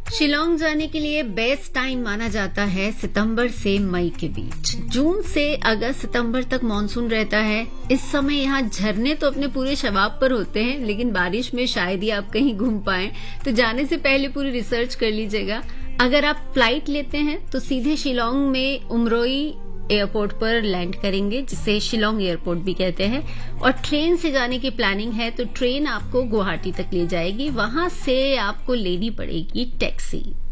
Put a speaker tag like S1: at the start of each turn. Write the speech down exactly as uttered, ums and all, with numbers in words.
S1: शिलोंग जाने के लिए बेस्ट टाइम माना जाता है सितंबर से मई के बीच। जून से अगस्त सितंबर तक मानसून रहता है। इस समय यहाँ झरने तो अपने पूरे शबाब पर होते हैं, लेकिन बारिश में शायद ही आप कहीं घूम पाएं, तो जाने से पहले पूरी रिसर्च कर लीजिएगा। अगर आप फ्लाइट लेते हैं तो सीधे शिलोंग में उमरोई एयरपोर्ट पर लैंड करेंगे, जिसे शिलोंग एयरपोर्ट भी कहते हैं। और ट्रेन से जाने की प्लानिंग है तो ट्रेन आपको गुवाहाटी तक ले जाएगी, वहां से आपको लेनी पड़ेगी टैक्सी।